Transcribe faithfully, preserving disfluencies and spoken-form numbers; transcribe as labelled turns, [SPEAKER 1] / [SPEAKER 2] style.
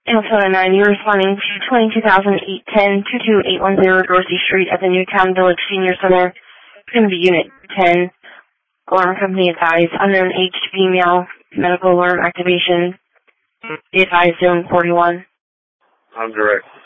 [SPEAKER 1] Arizona nine, you're responding to twenty-two thousand eight ten, two two eight one zero Dorsey Street at the Newtown Village Senior Center. It's going to be Unit ten. Alarm company advised, unknown aged female, medical alarm activation. Be advised, zone forty-one.
[SPEAKER 2] I'm direct.